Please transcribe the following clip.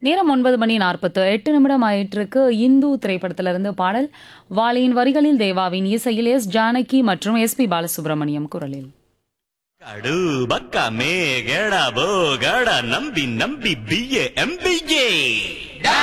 நேரம் 9:48 ஆயிட்டிருக்கு. இந்து திரைப்படத்திலிருந்து பாடல். வாலியின் வரிகளில் தேவாவின் இசையில் எஸ் ஜானகி மற்றும் எஸ்பி பாலசுப்ரமணியம் குரலில். கடு பக்க மேகட போகட நம்பி நம்பி பிஏ எம்பிஏ